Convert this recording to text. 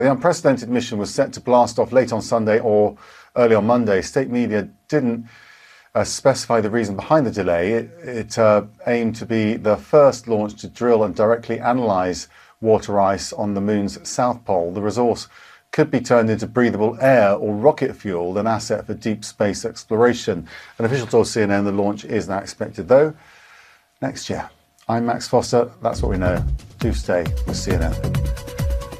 The unprecedented mission was set to blast off late on Sunday or early on Monday. State media didn't specify the reason behind the delay. It aimed to be the first launch to drill and directly analyse water ice on the moon's south pole. The resource could be turned into breathable air or rocket fuel, an asset for deep space exploration. An official told CNN the launch is now expected, though, next year. I'm Max Foster. That's what we know. Do stay with CNN.